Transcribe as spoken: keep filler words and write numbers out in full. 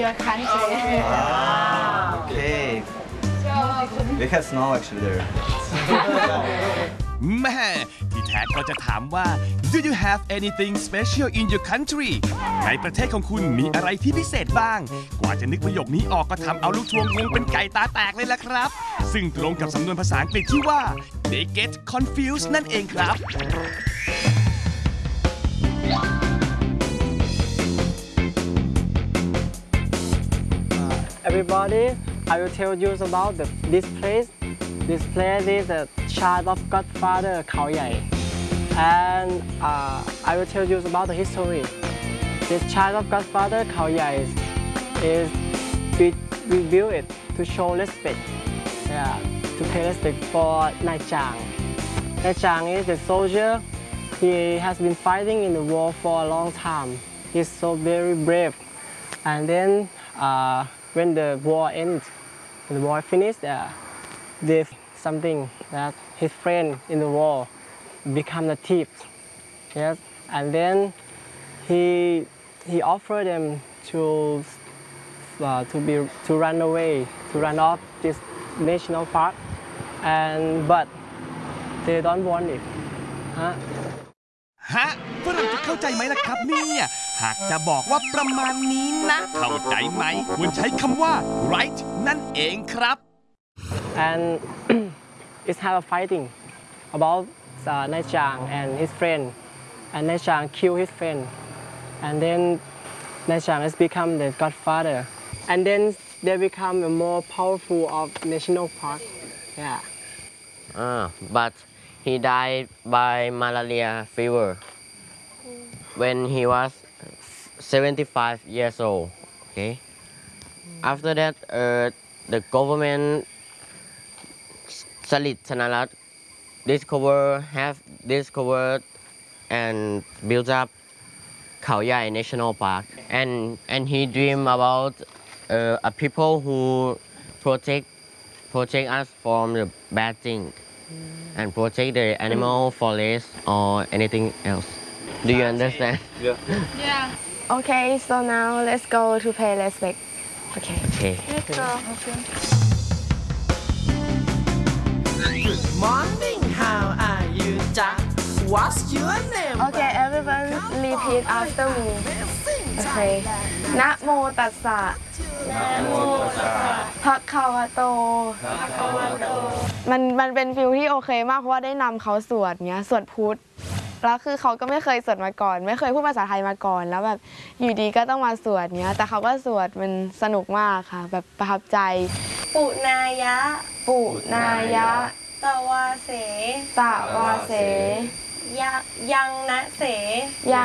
your country. Okay. We have snow actually there. แม่ที่แท้ก็จะถามว่า Do you have anything special in your country ในประเทศของคุณมีอะไรที่พิเศษบ้างกว่าจะนึกประโยคนี้ออกก็ทำเอาลูกทวงงงเป็นไก่ตาแตกเลยล่ะครับซึ่งตรงกับสำนวนภาษาอังกฤษที่ว่า they get confused นั่นเองครับ Everybody, I will tell you about the, this place. This place is a child of Godfather Khao Yai, and uh, I will tell you about the history. This child of Godfather Khao Yai is, is we, we built it to show respect, yeah, to pay respect for Nai Chang. Nai Chang is a soldier. He has been fighting in the war for a long time. He's so very brave, and then. Uh, When the war ends, when the war finished, uh, did something that his friend in the war become the thief. Yes, and then he he offered them to uh, to be to run away, to run off this national park, and but they don't want it. Huh? ฮะฝรั่งจะเข้าใจไหมล่ะครับเนี่ยหากจะบอกว่าประมาณนี้นะเข้าใจไหมควรใช้คำว่า right นั่นเองครับ And it's have a fighting about uh, Nai Chang and his friend, and Nai Chang kill his friend, and then Nai Chang has become the godfather, and then they become a more powerful of national park. Yeah. Ah, but he died by malaria fever when he was seventy-five years old. Okay. After that, uh, the government Salit Chanarat discover have discovered and built up Khao Yai National Park, and and he dream about uh, a people who protect protect us from the bad thing. And protect the animal, forest, or anything else. Do you understand? Yeah. Yeah. Okay, so now let's go to pay respect. Okay. Okay. Let's go. Good morning, how are you, Jack? What's your name? Okay, everyone repeat after me. Okay. นะโมตัสสะภะคะวะโตมันมันเป็นฟิลที่โอเคมากเพราะว่าได้นำเขาสวดเงี้ยสวดพุทธแล้วคือเขาก็ไม่เคยสวดมาก่อนไม่เคยพูดภาษาไทยมาก่อนแล้วแบบอยู่ดีก็ต้องมาสวดเงี้ยแต่เขาก็สวดมันสนุกมากค่ะแบบประทับใจปุนายะปุนายะตวาเสตวาเสยะยังนะเส